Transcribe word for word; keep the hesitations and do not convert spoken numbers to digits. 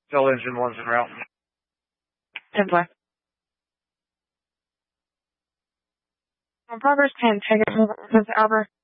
Still engine one's en route. ten four. On progress ten, take it to Albert.